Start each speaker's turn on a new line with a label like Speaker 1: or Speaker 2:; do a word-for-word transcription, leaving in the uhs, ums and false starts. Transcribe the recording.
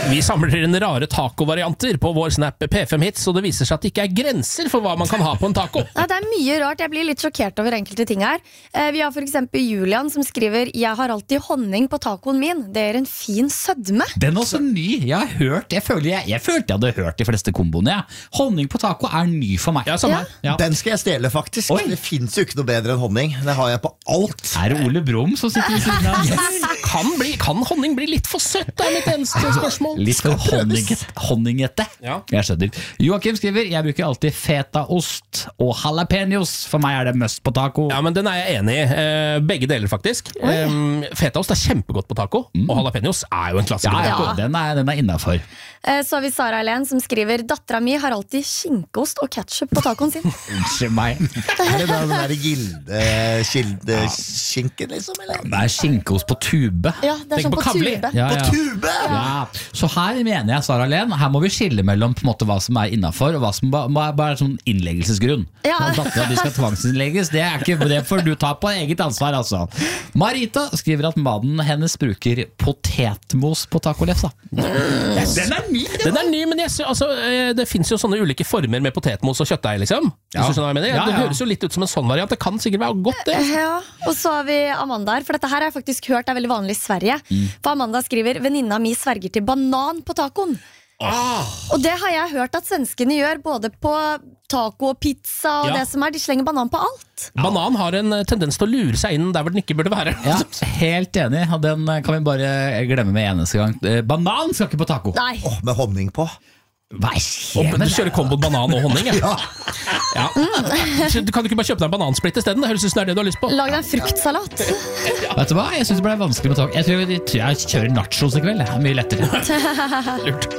Speaker 1: Vi samler inn rare taco-varianter på vår Snap P fem Hits, og det viser seg at det ikke er grenser for hva man kan ha på en taco.
Speaker 2: Nei, det er mye rart, jeg blir litt sjokkert over enkelte ting her. eh, Vi har for eksempel Julian som skriver: Jeg har alltid honning på tacoen min. Det er en fin sødme.
Speaker 3: Den er også ny. Jeg har hørt, jeg føler jeg, jeg følte jeg hadde hørt de fleste komboene. Ja. Honning på taco er ny for meg.
Speaker 1: Ja, samme
Speaker 2: Ja.
Speaker 1: her.
Speaker 3: Ja.
Speaker 4: Den skal jeg stjele faktisk.
Speaker 3: Oi.
Speaker 4: Det finnes jo ikke noe bedre enn honning. Det har jeg på alt.
Speaker 3: Er det Ole Brumm som sitter i siden av?
Speaker 1: Kan, bli, kan honning bli litt for søtt, det er mitt eneste spørsmål.
Speaker 3: Litt for honninget, honningete.
Speaker 1: Ja.
Speaker 3: Jeg skjønner. Joakim skriver: Jeg bruker alltid fetaost og jalapeños. For meg er det must på taco.
Speaker 1: Ja, men den er jeg enig i. Eh, begge deler, faktisk. Um, fetaost er kjempegodt på taco, og jalapeños er jo en klassiker.
Speaker 3: Ja,
Speaker 1: på
Speaker 3: ja,
Speaker 1: taco.
Speaker 3: den er, den er innenfor.
Speaker 2: Eh, Så har vi Sara Helen som skriver: Dattera mi har alltid skinkeost og ketchup på tacoen sin.
Speaker 3: Unnskyld meg.
Speaker 4: Er det den der gilde, kildeskinken, liksom? Eller?
Speaker 3: Det er skinkeost på tube.
Speaker 2: Ja, det er
Speaker 1: Tenk
Speaker 2: sånn
Speaker 1: på
Speaker 2: på
Speaker 1: kavli.
Speaker 2: tube.
Speaker 3: Ja,
Speaker 4: På
Speaker 3: ja.
Speaker 4: tube!
Speaker 3: Ja. Så her mener jeg, Sara Len, her må vi skille mellom på en måte hva som er innenfor, og hva som ba- ba- bare er sånn innleggelsesgrunn.
Speaker 2: Ja.
Speaker 3: Sånn at datteren din skal tvangsinnlegges, det er ikke det får du ta på eget ansvar, altså. Marita skriver at mannen hennes bruker potetmos på tacolefsa. Den er ny!
Speaker 1: Den er ny, men jeg, sy- altså, eh, det finnes jo sånne ulike former med potetmos og kjøttdeig, liksom.
Speaker 3: Ja.
Speaker 1: Hvis du skjønner hva jeg mener.
Speaker 3: Ja,
Speaker 1: Det
Speaker 3: ja.
Speaker 1: høres jo litt ut som en sånn variant. Det kan sikkert være godt, det.
Speaker 2: Ja, og så har vi Amanda her, for dette her har jeg faktisk hørt er veldig vanlig i Sverige.
Speaker 3: Mm.
Speaker 2: For Amanda skriver: Venninna mi sverger til banan på tacoen. Og det har jeg hørt at svenskene gjør, både på taco og pizza og
Speaker 1: Ja.
Speaker 2: det som er. De slenger banan på alt.
Speaker 1: Banan har en eh, tendens til å lure seg inn der hvor den ikke burde være.
Speaker 3: Ja, helt enig, og den kan vi bare glemme med eneste gang. Eh, Banan skal ikke på taco.
Speaker 2: Nei.
Speaker 4: Åh, med honning på.
Speaker 3: Hva
Speaker 1: Og
Speaker 3: skjer
Speaker 1: du
Speaker 3: med
Speaker 1: kjører kombo banan og honning, ja.
Speaker 4: Ja.
Speaker 1: ja. Så Du kan du ikke bare kjøpe deg en banansplitt i stedet? Det høres ut som det er det du har lyst på.
Speaker 2: Lag deg en fruktsalat.
Speaker 3: Vet du hva? Jeg synes det ble vanskelig med taco. Jeg tror jeg, jeg kjører nachos i kveld. Det er mye lettere.
Speaker 1: Lurt.